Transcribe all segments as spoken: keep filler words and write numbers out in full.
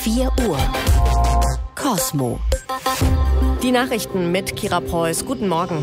vier Uhr. Kosmo. Die Nachrichten mit Kira Preuß. Guten Morgen.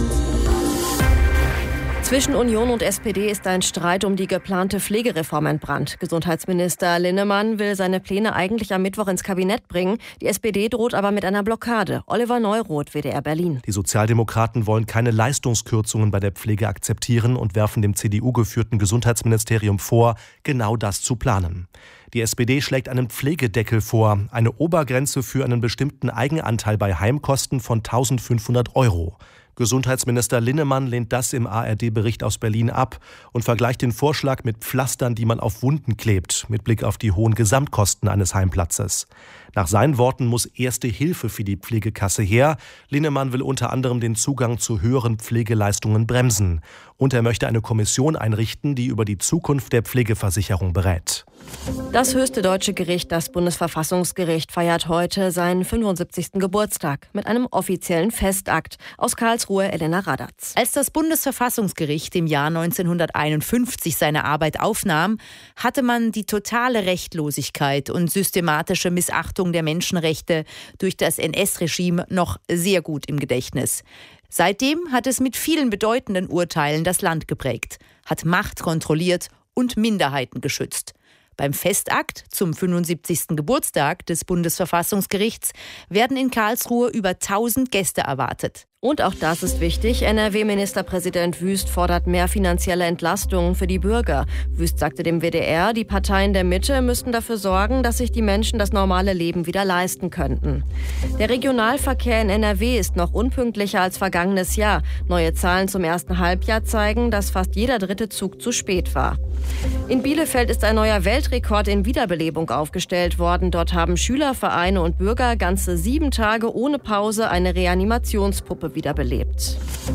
Zwischen Union und S P D ist ein Streit um die geplante Pflegereform entbrannt. Gesundheitsminister Linnemann will seine Pläne eigentlich am Mittwoch ins Kabinett bringen. Die S P D droht aber mit einer Blockade. Oliver Neuroth, W D R Berlin. Die Sozialdemokraten wollen keine Leistungskürzungen bei der Pflege akzeptieren und werfen dem C D U-geführten Gesundheitsministerium vor, genau das zu planen. Die S P D schlägt einen Pflegedeckel vor, eine Obergrenze für einen bestimmten Eigenanteil bei Heimkosten von eintausendfünfhundert Euro. Gesundheitsminister Linnemann lehnt das im A R D-Bericht aus Berlin ab und vergleicht den Vorschlag mit Pflastern, die man auf Wunden klebt, mit Blick auf die hohen Gesamtkosten eines Heimplatzes. Nach seinen Worten muss erste Hilfe für die Pflegekasse her. Linnemann will unter anderem den Zugang zu höheren Pflegeleistungen bremsen. Und er möchte eine Kommission einrichten, die über die Zukunft der Pflegeversicherung berät. Das höchste deutsche Gericht, das Bundesverfassungsgericht, feiert heute seinen fünfundsiebzigsten Geburtstag mit einem offiziellen Festakt. Aus Karlsruhe Elena Radatz. Als das Bundesverfassungsgericht im Jahr neunzehnhunderteinundfünfzig seine Arbeit aufnahm, hatte man die totale Rechtlosigkeit und systematische Missachtung der Menschenrechte durch das N S-Regime noch sehr gut im Gedächtnis. Seitdem hat es mit vielen bedeutenden Urteilen das Land geprägt, hat Macht kontrolliert und Minderheiten geschützt. Beim Festakt zum fünfundsiebzigsten Geburtstag des Bundesverfassungsgerichts werden in Karlsruhe über tausend Gäste erwartet. Und auch das ist wichtig. N R W-Ministerpräsident Wüst fordert mehr finanzielle Entlastungen für die Bürger. Wüst sagte dem W D R, die Parteien der Mitte müssten dafür sorgen, dass sich die Menschen das normale Leben wieder leisten könnten. Der Regionalverkehr in N R W ist noch unpünktlicher als vergangenes Jahr. Neue Zahlen zum ersten Halbjahr zeigen, dass fast jeder dritte Zug zu spät war. In Bielefeld ist ein neuer Weltrekord in Wiederbelebung aufgestellt worden. Dort haben Schüler, Vereine und Bürger ganze sieben Tage ohne Pause eine Reanimationspuppe wiederbelebt.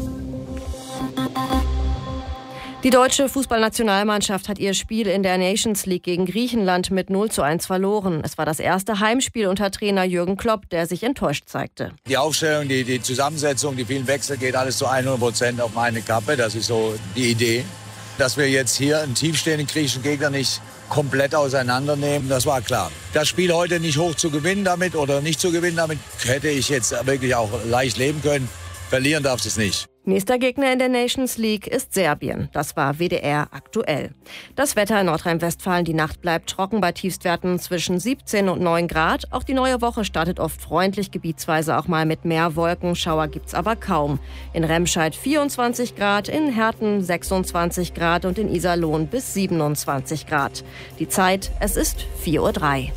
Die deutsche Fußballnationalmannschaft hat ihr Spiel in der Nations League gegen Griechenland mit null zu eins verloren. Es war das erste Heimspiel unter Trainer Jürgen Klopp, der sich enttäuscht zeigte. Die Aufstellung, die, die Zusammensetzung, die vielen Wechsel geht alles zu hundert Prozent auf meine Kappe. Das ist so die Idee. Dass wir jetzt hier einen tiefstehenden griechischen Gegner nicht komplett auseinandernehmen, das war klar. Das Spiel heute nicht hoch zu gewinnen damit oder nicht zu gewinnen damit, hätte ich jetzt wirklich auch leicht leben können. Verlieren darf es nicht. Nächster Gegner in der Nations League ist Serbien. Das war W D R aktuell. Das Wetter in Nordrhein-Westfalen: Die Nacht bleibt trocken bei Tiefstwerten zwischen siebzehn und neun Grad. Auch die neue Woche startet oft freundlich, gebietsweise auch mal mit mehr Wolken. Schauer gibt's aber kaum. In Remscheid vierundzwanzig Grad, in Herten sechsundzwanzig Grad und in Iserlohn bis siebenundzwanzig Grad. Die Zeit, es ist vier Uhr drei.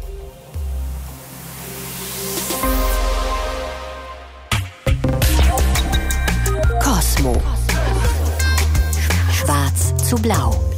Kosmo. Schwarz zu blau.